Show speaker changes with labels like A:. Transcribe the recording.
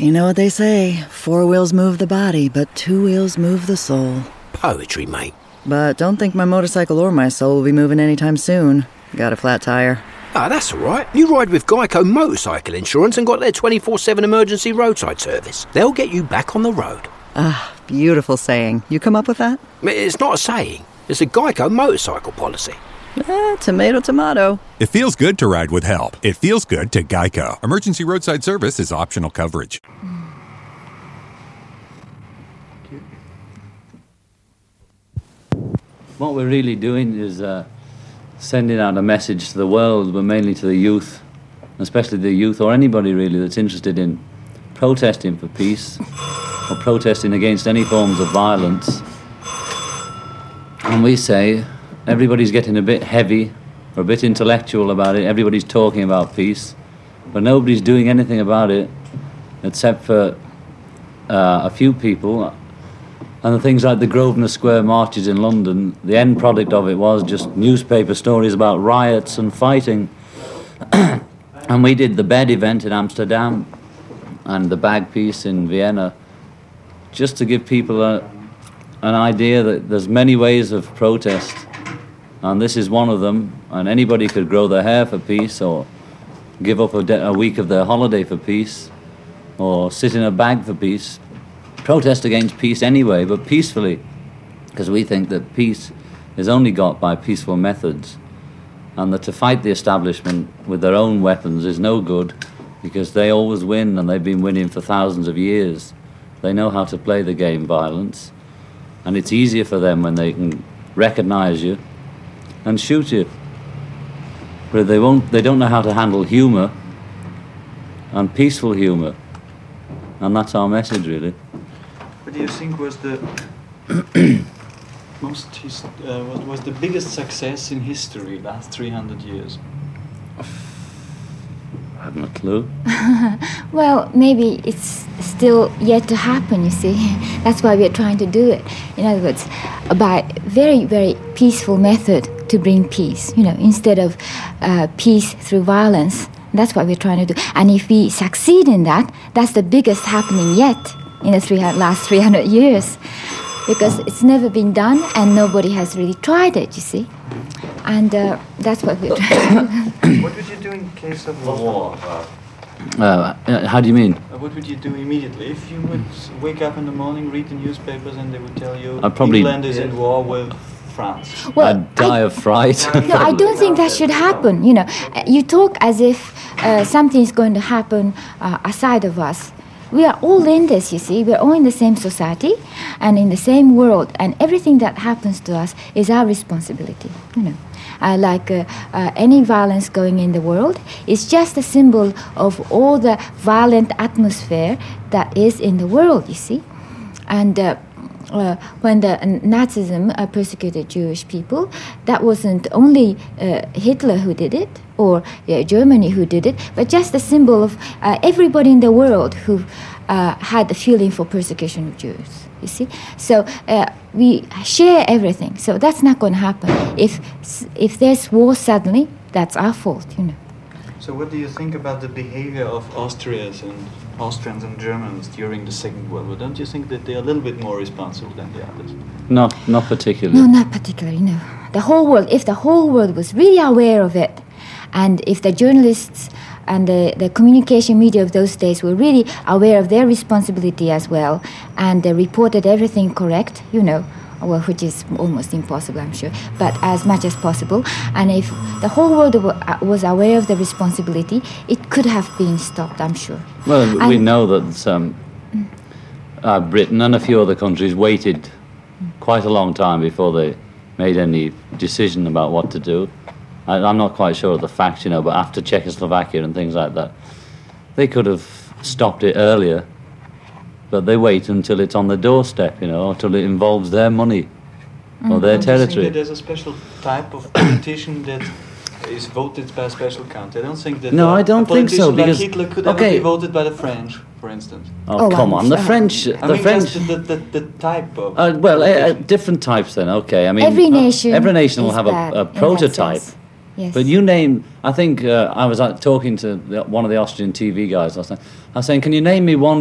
A: You know what they say, 4 wheels move the body, but 2 wheels move the soul.
B: Poetry, mate.
A: But don't think my motorcycle or my soul will be moving anytime soon. Got a flat tire.
B: Ah, that's all right. You ride with Geico Motorcycle Insurance and got their 24/7 emergency roadside service. They'll get you back on the road.
A: Ah, beautiful saying. You come up with that?
B: It's not a saying. It's a Geico motorcycle policy.
A: Tomato, tomato.
C: It feels good to ride with help. It feels good to Geico. Emergency roadside service is optional coverage.
D: What we're really doing is sending out a message to the world, but mainly to the youth, especially the youth or anybody really that's interested in protesting for peace or protesting against any forms of violence. And we say everybody's getting a bit heavy or a bit intellectual about it. Everybody's talking about peace, but nobody's doing anything about it except for a few people. And the things like the Grosvenor Square marches in London, the end product of it was just newspaper stories about riots and fighting. And we did the bed event in Amsterdam and the bag piece in Vienna, just to give people an idea that there's many ways of protest, and this is one of them, and anybody could grow their hair for peace, or give up a week of their holiday for peace, or sit in a bag for peace. Protest against peace anyway, but peacefully, because we think that peace is only got by peaceful methods, and that to fight the establishment with their own weapons is no good, because they always win, and they've been winning for thousands of years. They know how to play the game violence, and it's easier for them when they can recognize you and shoot you. But they don't know how to handle humor, and peaceful humor, and that's our message, really.
E: What do you think was the was the biggest success in history last 300 years?
D: I haven't a clue.
F: Well, maybe it's still yet to happen, you see. That's why we're trying to do it. In other words, by very, very peaceful method to bring peace, instead of peace through violence. That's what we're trying to do. And if we succeed in that, that's the biggest happening yet in the last 300 years. Because it's never been done and nobody has really tried it, you see. And that's what we're trying to do.
E: What would you do in case of war?
D: How do you mean?
E: What would you do immediately? If you would wake up in the morning, read the newspapers, and they would tell you England is in war with France.
F: Well,
D: I'd die of fright.
F: No, I don't think that should happen. You talk as if something is going to happen aside of us. We are all in this, you see. We're all in the same society and in the same world. And everything that happens to us is our responsibility, any violence going in the world is just a symbol of all the violent atmosphere that is in the world, you see. And when the Nazism persecuted Jewish people, that wasn't only Hitler who did it, or Germany who did it, but just a symbol of everybody in the world who had a feeling for persecution of Jews, you see. So we share everything, so that's not going to happen. If there's war suddenly, that's our fault,
E: So what do you think about the behavior of Austrians and Germans during the Second World War? Don't you think that they're a little bit more responsible than the others?
D: No, not particularly.
F: No, not particularly, no. The whole world, if the whole world was really aware of it, and if the journalists and the communication media of those days were really aware of their responsibility as well, and they reported everything correct, which is almost impossible, I'm sure, but as much as possible. And if the whole world was aware of the responsibility, it could have been stopped, I'm sure.
D: Well, we know that Britain and a few other countries waited quite a long time before they made any decision about what to do. I'm not quite sure of the facts, but after Czechoslovakia and things like that, they could have stopped it earlier. But they wait until it's on the doorstep, until it involves their money or their territory.
E: Do you think that there's a special type of politician that is voted by a special country? I don't think that
D: I don't think so, because
E: like Hitler could ever be voted by the French, for instance.
D: Oh, come on, the French...
E: Just the type of...
D: different types then, okay. I mean,
F: every nation
D: will have a prototype.
F: Yes.
D: But you name... I think I was talking to one of the Austrian TV guys last night. I was saying, can you name me one